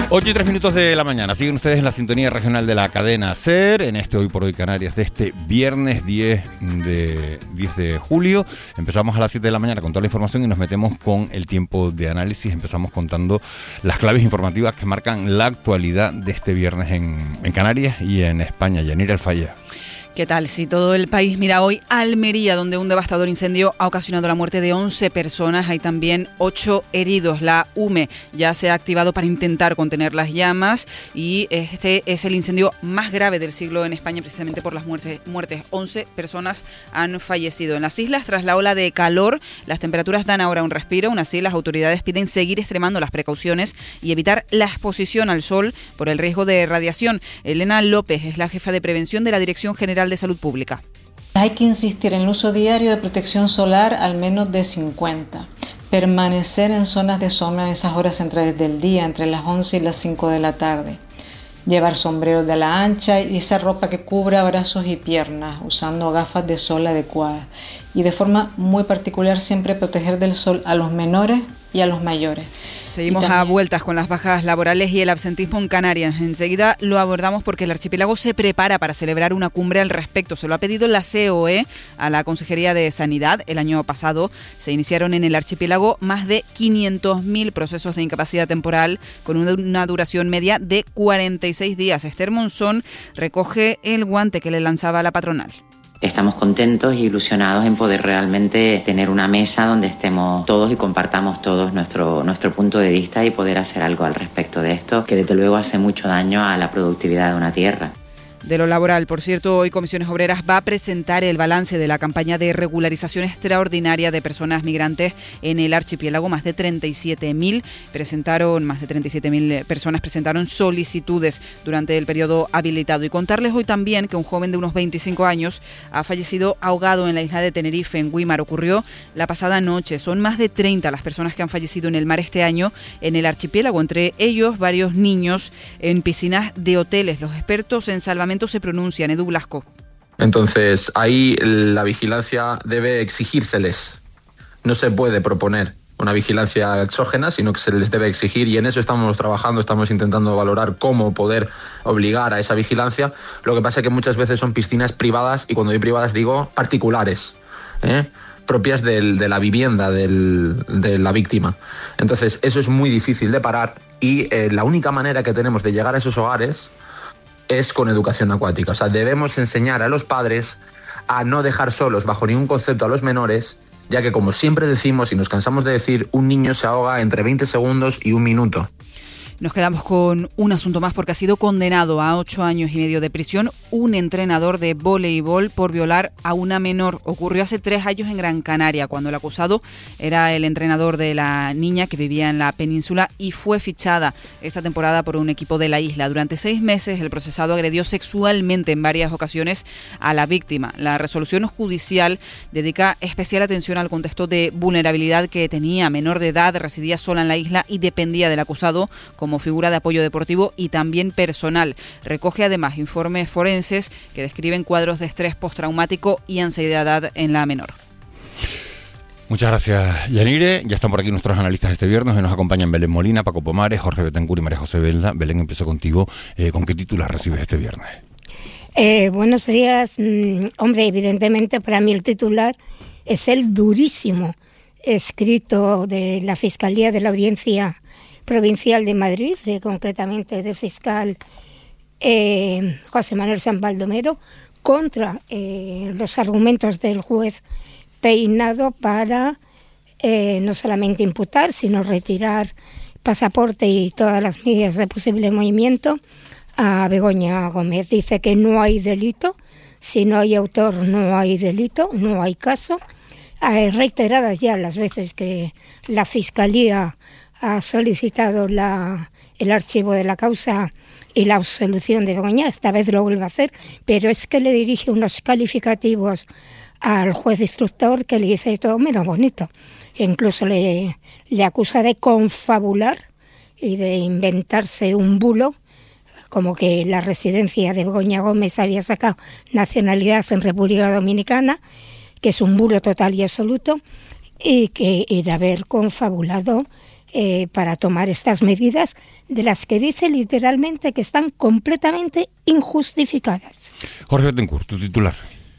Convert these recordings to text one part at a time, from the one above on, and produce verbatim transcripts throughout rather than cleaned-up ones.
ocho y tres minutos de la mañana. Siguen ustedes en la sintonía regional de la cadena SER, en este Hoy por Hoy Canarias de este viernes diez de julio. Empezamos a las siete de la mañana con toda la información y nos metemos con el tiempo de análisis. Empezamos contando las claves informativas que marcan la actualidad de este viernes en, en Canarias y en España. Yanira Alfaya. ¿Qué tal? Si todo el país mira hoy a Almería, donde un devastador incendio ha ocasionado la muerte de once personas. Hay también ocho heridos. La U M E ya se ha activado para intentar contener las llamas y este es el incendio más grave del siglo en España, precisamente por las muertes. muertes. once personas han fallecido. En las islas, tras la ola de calor, las temperaturas dan ahora un respiro. Aún así, las autoridades piden seguir extremando las precauciones y evitar la exposición al sol por el riesgo de radiación. Elena López es la jefa de prevención de la Dirección General de Salud Pública. Hay que insistir en el uso diario de protección solar al menos de cincuenta. Permanecer en zonas de sombra en esas horas centrales del día, entre las once y las cinco de la tarde. Llevar sombreros de ala ancha y esa ropa que cubra brazos y piernas, usando gafas de sol adecuadas. Y de forma muy particular siempre proteger del sol a los menores y a los mayores. Seguimos a vueltas con las bajas laborales y el absentismo en Canarias. Enseguida lo abordamos porque el archipiélago se prepara para celebrar una cumbre al respecto. Se lo ha pedido la C O E a la Consejería de Sanidad. El año pasado se iniciaron en el archipiélago más de quinientos mil procesos de incapacidad temporal con una duración media de cuarenta y seis días. Esther Monzón recoge el guante que le lanzaba a la patronal. Estamos contentos e ilusionados en poder realmente tener una mesa donde estemos todos y compartamos todos nuestro, nuestro punto de vista y poder hacer algo al respecto de esto, que desde luego hace mucho daño a la productividad de una tierra. De lo laboral, por cierto, hoy Comisiones Obreras va a presentar el balance de la campaña de regularización extraordinaria de personas migrantes en el archipiélago. Más de treinta y siete mil presentaron, más de treinta y siete mil personas presentaron solicitudes durante el periodo habilitado. Y contarles hoy también que un joven de unos veinticinco años ha fallecido ahogado en la isla de Tenerife, en Güímar. Ocurrió la pasada noche. Son más de treinta las personas que han fallecido en el mar este año en el archipiélago, entre ellos varios niños en piscinas de hoteles. Los expertos en salvamento se pronuncian. Edu Blasco. Entonces, ahí la vigilancia debe exigírseles. No se puede proponer una vigilancia exógena, sino que se les debe exigir, y en eso estamos trabajando, estamos intentando valorar cómo poder obligar a esa vigilancia. Lo que pasa es que muchas veces son piscinas privadas, y cuando digo privadas digo particulares, ¿eh? propias del, de la vivienda del, de la víctima. Entonces, eso es muy difícil de parar, y eh, la única manera que tenemos de llegar a esos hogares es con educación acuática. O sea, debemos enseñar a los padres a no dejar solos bajo ningún concepto a los menores, ya que, como siempre decimos y nos cansamos de decir, un niño se ahoga entre veinte segundos y un minuto. Nos quedamos con un asunto más porque ha sido condenado a ocho años y medio de prisión un entrenador de voleibol por violar a una menor. Ocurrió hace tres años en Gran Canaria, cuando el acusado era el entrenador de la niña que vivía en la península y fue fichada esta temporada por un equipo de la isla. Durante seis meses el procesado agredió sexualmente en varias ocasiones a la víctima. La resolución judicial dedica especial atención al contexto de vulnerabilidad que tenía. Menor de edad, residía sola en la isla y dependía del acusado como figura de apoyo deportivo y también personal. Recoge además informes forenses que describen cuadros de estrés postraumático y ansiedad en la menor. Muchas gracias, Yanire. Ya están por aquí nuestros analistas este viernes. Hoy nos acompañan Belén Molina, Paco Pomares, Jorge Betancur y María José Belda. Belén, empiezo contigo. Eh, ¿Con qué títulos recibes este viernes? Eh, buenos días. Mm, hombre, evidentemente para mí el titular es el durísimo escrito de la Fiscalía de la Audiencia Provincial de Madrid, de, concretamente del fiscal eh, José Manuel San Baldomero, contra eh, los argumentos del juez Peinado para eh, no solamente imputar, sino retirar pasaporte y todas las medidas de posible movimiento a Begoña Gómez. Dice que no hay delito, si no hay autor no hay delito, no hay caso. Hay reiteradas ya las veces que la Fiscalía ha solicitado la, el archivo de la causa y la absolución de Begoña, esta vez lo vuelve a hacer, pero es que le dirige unos calificativos al juez instructor que le dice todo menos bonito. E incluso le, le acusa de confabular y de inventarse un bulo, como que la residencia de Begoña Gómez había sacado nacionalidad en República Dominicana, que es un bulo total y absoluto, y que y de haber confabulado eh, para tomar estas medidas, de las que dice literalmente que están completamente injustificadas. Jorge Betancourt, tu titular.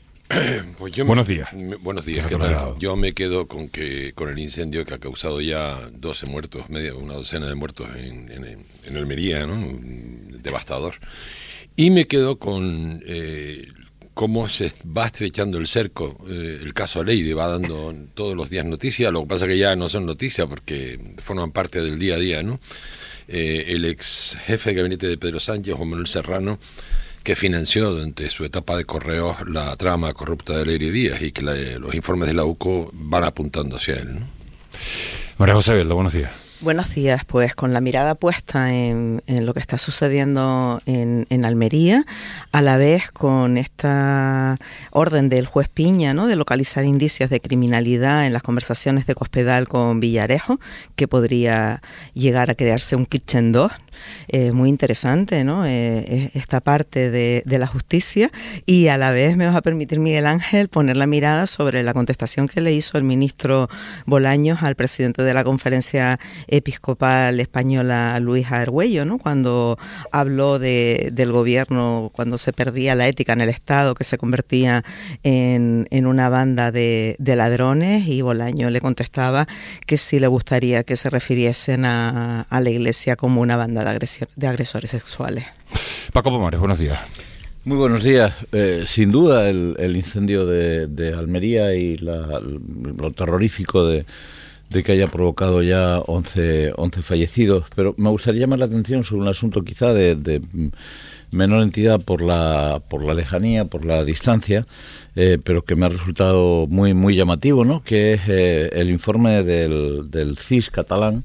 Pues yo buenos me, días. Me, buenos días, ¿qué tal? Yo me quedo con que con el incendio que ha causado ya doce muertos, media una docena de muertos en, en, en Almería, ¿no? Devastador. Y me quedo con eh, cómo se va estrechando el cerco. Eh, el caso Aleide va dando todos los días noticias, lo que pasa que ya no son noticias porque forman parte del día a día, ¿no? Eh, el ex jefe de gabinete de Pedro Sánchez, Juan Manuel Serrano, que financió durante su etapa de Correos la trama corrupta de Aleide Díaz y que la, los informes de la U C O van apuntando hacia él, ¿no? María José Belda, buenos días. Buenos días, pues con la mirada puesta en, en lo que está sucediendo en, en Almería, a la vez con esta orden del juez Piña, ¿no?, de localizar indicios de criminalidad en las conversaciones de Cospedal con Villarejo, que podría llegar a crearse un Kitchen dos. Eh, muy interesante, ¿no?, eh, esta parte de, de la justicia, y a la vez me vas a permitir, Miguel Ángel, poner la mirada sobre la contestación que le hizo el ministro Bolaños al presidente de la Conferencia Episcopal Española, Luis Argüello, ¿no?, cuando habló de, del gobierno, cuando se perdía la ética en el Estado, que se convertía en, en una banda de, de ladrones, y Bolaños le contestaba que sí le gustaría que se refiriesen a, a la Iglesia como una banda de de agresores sexuales. Paco Pomares, buenos días. Muy buenos días. Eh, sin duda el, el incendio de, de Almería y la, lo terrorífico de, de que haya provocado ya once, once fallecidos, pero me gustaría llamar la atención sobre un asunto quizá de, de menor entidad por la, por la lejanía, por la distancia, eh, pero que me ha resultado muy, muy llamativo, ¿no?, que es eh, el informe del, del C I S catalán,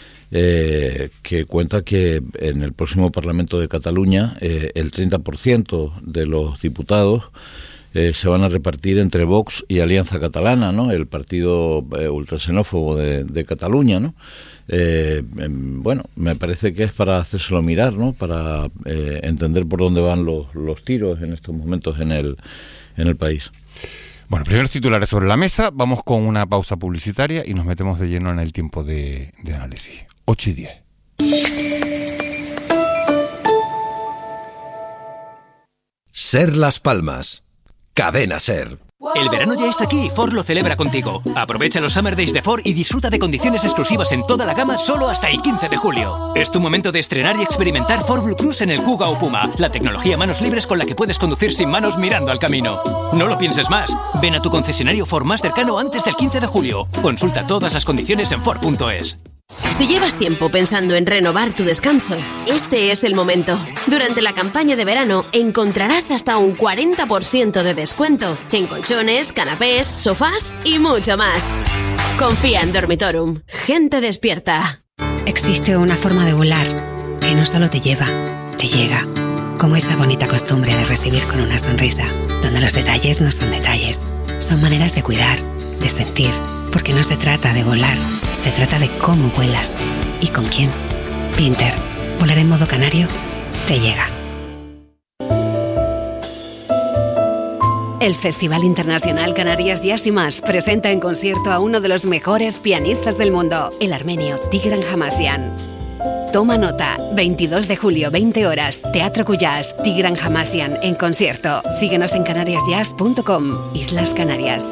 Eh, que cuenta que en el próximo Parlamento de Cataluña eh, el treinta por ciento de los diputados eh, se van a repartir entre Vox y Alianza Catalana, ¿no?, el partido eh, ultraxenófobo de, de Cataluña, ¿no? Eh, eh, bueno, me parece que es para hacérselo mirar, ¿no?, para eh, entender por dónde van los, los tiros en estos momentos en el, en el país. Bueno, primeros titulares sobre la mesa, vamos con una pausa publicitaria y nos metemos de lleno en el tiempo de, de análisis. ocho y diez. Ser Las Palmas. Cadena Ser. El verano ya está aquí y Ford lo celebra contigo. Aprovecha los Summer Days de Ford y disfruta de condiciones exclusivas en toda la gama solo hasta el quince de julio. Es tu momento de estrenar y experimentar Ford Blue Cruise en el Kuga o Puma, la tecnología manos libres con la que puedes conducir sin manos mirando al camino. No lo pienses más. Ven a tu concesionario Ford más cercano antes del quince de julio. Consulta todas las condiciones en Ford punto es. Si llevas tiempo pensando en renovar tu descanso, este es el momento. Durante la campaña de verano encontrarás hasta un cuarenta por ciento de descuento en colchones, canapés, sofás y mucho más. Confía en Dormitorum. Gente despierta. Existe una forma de volar que no solo te lleva, te llega. Como esa bonita costumbre de recibir con una sonrisa, donde los detalles no son detalles, son maneras de cuidar, de sentir, porque no se trata de volar, se trata de cómo vuelas y con quién. Pinter, volar en modo canario, te llega. El Festival Internacional Canarias Jazz y Más presenta en concierto a uno de los mejores pianistas del mundo, el armenio Tigran Hamasyan. Toma nota, veintidós de julio, veinte horas, Teatro Cuyás, Tigran Hamasyan en concierto. Síguenos en canarias jazz punto com, Islas Canarias.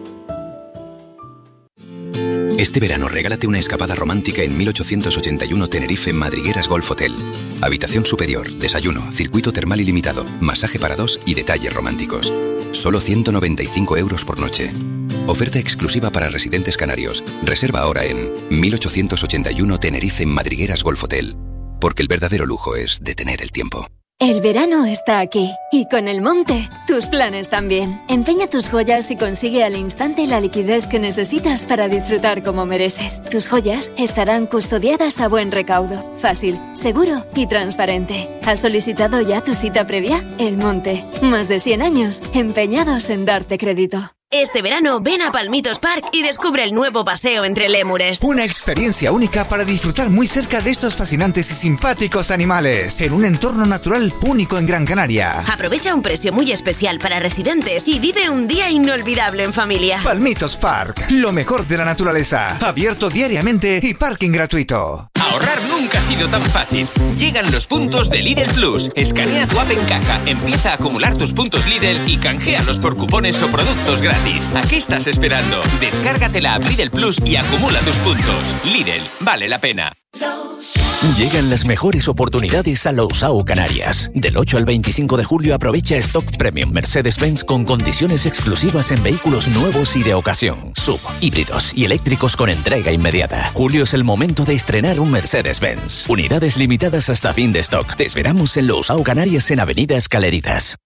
Este verano regálate una escapada romántica en mil ochocientos ochenta y uno Tenerife Madrigueras Golf Hotel. Habitación superior, desayuno, circuito termal ilimitado, masaje para dos y detalles románticos. Solo ciento noventa y cinco euros por noche. Oferta exclusiva para residentes canarios. Reserva ahora en mil ochocientos ochenta y uno Tenerife Madrigueras Golf Hotel. Porque el verdadero lujo es detener el tiempo. El verano está aquí, y con el Monte, tus planes también. Empeña tus joyas y consigue al instante la liquidez que necesitas para disfrutar como mereces. Tus joyas estarán custodiadas a buen recaudo, fácil, seguro y transparente. ¿Has solicitado ya tu cita previa? El Monte, más de cien años empeñados en darte crédito. Este verano ven a Palmitos Park y descubre el nuevo paseo entre lémures. Una experiencia única para disfrutar muy cerca de estos fascinantes y simpáticos animales, en un entorno natural único en Gran Canaria. Aprovecha un precio muy especial para residentes y vive un día inolvidable en familia. Palmitos Park, lo mejor de la naturaleza, abierto diariamente y parking gratuito. Ahorrar nunca ha sido tan fácil. Llegan los puntos de Lidl Plus. Escanea tu app en caja, empieza a acumular tus puntos Lidl y canjealos por cupones o productos gratis. ¿A qué estás esperando? Descárgate la app Lidl Plus y acumula tus puntos. Lidl, vale la pena. Llegan las mejores oportunidades a Lousao Canarias. Del ocho al veinticinco de julio aprovecha Stock Premium Mercedes-Benz con condiciones exclusivas en vehículos nuevos y de ocasión, sub, híbridos y eléctricos con entrega inmediata. Julio es el momento de estrenar un Mercedes-Benz. Unidades limitadas hasta fin de stock. Te esperamos en Lousao Canarias en Avenida Escaleritas.